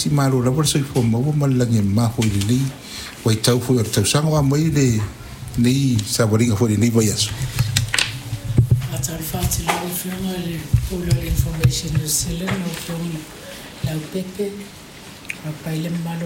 ti malo la por soi fo mo la nge ma fo ni wai tau fo tau sanga mai le ni saboringa fo ni vai aso Atarfati la firma le polo information no sele no la pepe a paile malo